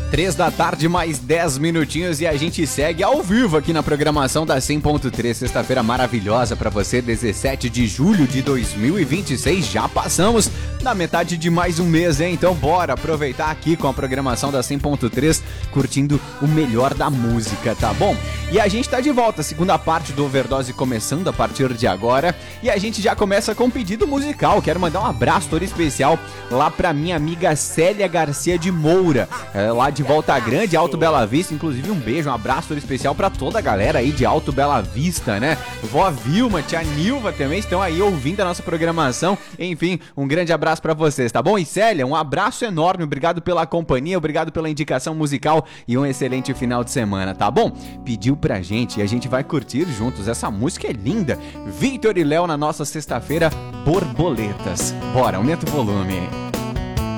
3 da tarde, mais 10 minutinhos e a gente segue ao vivo aqui na programação da 100.3. Sexta-feira maravilhosa pra você, 17 de julho de 2026. Já passamos da metade de mais um mês, hein? Então bora aproveitar aqui com a programação da 100.3, curtindo o melhor da música, tá bom? E a gente tá de volta, segunda parte do Overdose começando a partir de agora. E a gente já começa com um pedido musical. Quero mandar um abraço todo especial lá pra minha amiga Célia Garcia de Moura, lá de Volta Grande, Alto Bela Vista. Inclusive um beijo, um abraço todo especial pra toda a galera aí de Alto Bela Vista, né? Vó Vilma, tia Nilva também estão aí ouvindo a nossa programação. Enfim, um grande abraço pra vocês, tá bom? E Célia, um abraço enorme, obrigado pela companhia, obrigado pela indicação musical e um excelente final de semana, tá bom? Pediu pra gente e a gente vai curtir juntos. Essa música é linda. Victor e Léo na nossa sexta-feira, Borboletas. Bora, aumenta o volume.